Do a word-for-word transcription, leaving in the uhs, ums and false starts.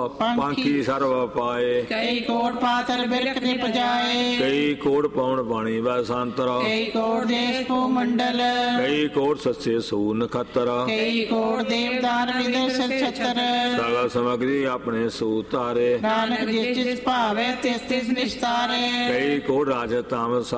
ਪਾਂਖੀ ਸਰਵ ਪਾਏ। ਕਈ ਕੋਟ ਪਾਤਰ ਬਿਰਖ ਤੇ ਪਜਾਏ। ਕਈ ਕੋਟ ਪਉਣ ਬਾਣੀ ਵੈ ਸੰਤਰ। ਕਈ ਕੋਟ ਦੇਸ਼ ਭੂ ਮੰਡਲ। ਕਈ ਕੋਟ ਸੱਸੇ ਸੂ ਨਖੱਤਰ। ਕਈ ਕੋਟ ਦੇਵਦਾਰ ਵਿਦਸ ਛਤਰ। ਸਗਲ ਸਮਗਰੀ ਆਪਣੇ ਸੂ ਤਾਰੇ। ਨਾਨਕ ਜਿਸ ਜਿਸ ਭਾਵੇ ਤਿਸ ਤਿਸ ਨਿਸਤਾਰੇ। ਕਈ ਕੋਟ ਰਾਜ ਤਾਮ